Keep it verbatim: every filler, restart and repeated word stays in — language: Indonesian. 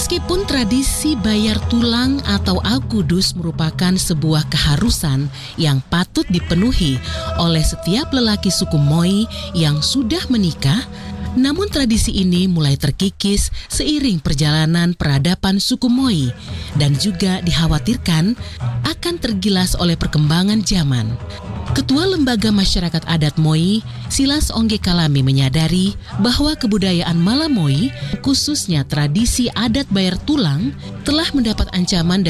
Meskipun tradisi bayar tulang atau akudus merupakan sebuah keharusan yang patut dipenuhi oleh setiap lelaki suku Moi yang sudah menikah, namun tradisi ini mulai terkikis seiring perjalanan peradaban suku Moi dan juga dikhawatirkan akan tergilas oleh perkembangan zaman. Ketua Lembaga Masyarakat Adat Moi, Silas Ongge Kalami menyadari bahwa kebudayaan Malamoi, khususnya tradisi adat bayar tulang, telah mendapat ancaman